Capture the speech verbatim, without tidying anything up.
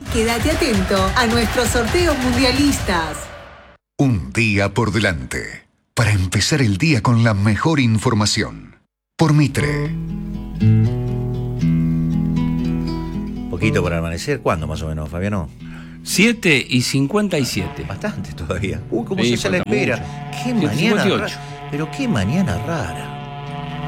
Quédate atento a nuestros sorteos mundialistas. Un día por delante, para empezar el día con la mejor información. Por Mitre. Poquito por amanecer, ¿cuándo más o menos, Fabiano? siete y cincuenta y siete. Bastante todavía. Uy, cómo Sí, se hace la falta espera. mucho. Qué mañana cincuenta y ocho. rara. Pero qué mañana rara.